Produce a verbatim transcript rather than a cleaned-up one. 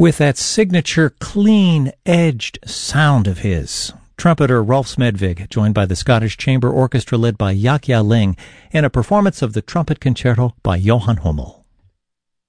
with that signature clean-edged sound of his. Trumpeter Rolf Smedvig, joined by the Scottish Chamber Orchestra led by Yaqia Ling, in a performance of the Trumpet Concerto by Johann Hummel.